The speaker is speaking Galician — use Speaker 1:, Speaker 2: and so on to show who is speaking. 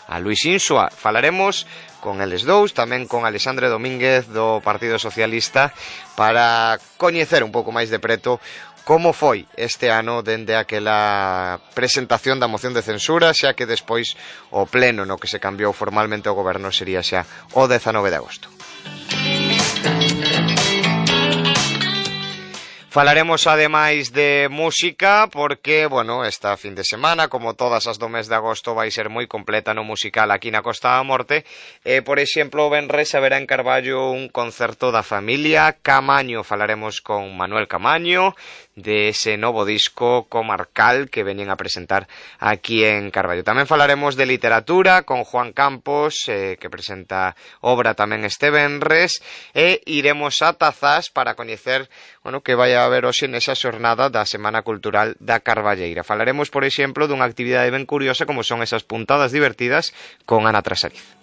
Speaker 1: a Luis Insua. Falaremos con eles dous, tamén con Alexandre Domínguez do Partido Socialista, para coñecer un pouco máis de preto como foi este ano dende aquela presentación da moción de censura, xa que despois o pleno no que se cambiou formalmente o goberno sería xa o 19 de agosto. Falaremos ademais de música porque, bueno, esta fin de semana, como todas as do mes de agosto, vai ser moi completa no musical aquí na Costa da Morte. Por exemplo, o venres haberá en Carballo un concerto da familia Camaño. Falaremos con Manuel Camaño de ese novo disco comarcal que veñen a presentar aquí en Carballo. Tamén falaremos de literatura con Juan Campos, que presenta obra tamén este venres, e iremos a Tazás para coñecer, bueno, que vai a haber hoxe nesa xornada da Semana Cultural da Carballeira. Falaremos, por exemplo, dunha actividade ben curiosa como son esas puntadas divertidas con Ana Trasariz.